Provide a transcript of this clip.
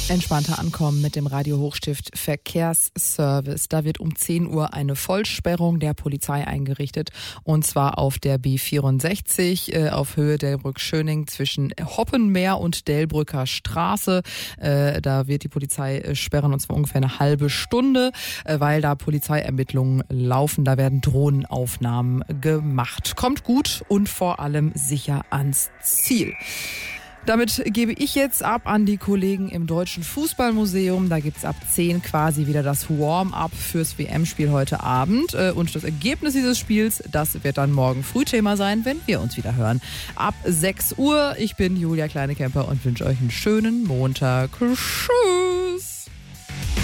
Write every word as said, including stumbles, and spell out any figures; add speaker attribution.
Speaker 1: Entspannter ankommen mit dem Radio Hochstift Verkehrsservice. Da wird um zehn Uhr eine Vollsperrung der Polizei eingerichtet und zwar auf der B vierundsechzig äh, auf Höhe Delbrück-Schöning zwischen Hoppenmeer und Delbrücker Straße. Äh, da wird die Polizei äh, sperren und zwar ungefähr eine halbe Stunde, äh, weil da Polizeiermittlungen laufen. Da werden Drohnenaufnahmen gemacht. Kommt gut und vor allem sicher ans Ziel. Damit gebe ich jetzt ab an die Kollegen im Deutschen Fußballmuseum. Da gibt's ab zehn quasi wieder das Warm-up fürs W M-Spiel heute Abend. Und das Ergebnis dieses Spiels, das wird dann morgen früh Thema sein, wenn wir uns wieder hören. Ab sechs Uhr. Ich bin Julia Kleinekemper und wünsche euch einen schönen Montag. Tschüss.